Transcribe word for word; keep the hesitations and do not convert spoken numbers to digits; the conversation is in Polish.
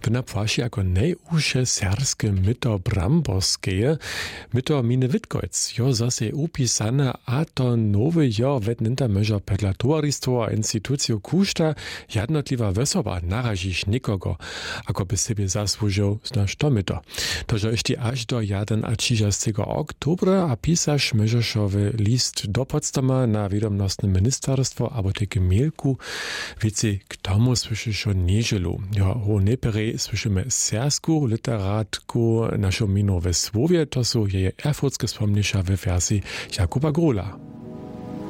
To na płasie jako najúže serskie myto bramborskie, myto mine Witkojc, jo zase upisane, a to nowy jo vednenta meža pedla towaristwo a instytucjo kušta, jednotliwa wesoba naražiš nikogo, ako by sobie zasłużył znaš to myto. To, że jeszcze aż do jedenastego oktobra a pisasz mežošowy list do Potsdama na wiadomnostne ministerstwo, abo teke mielku, wiecie, k tomu słyszysz o niedzielu. Jo, o nepere słyszymy sersku literatku naszą mino we Słowie, to są jej erfurtskie wspomnienia we wersji Jakuba Grola.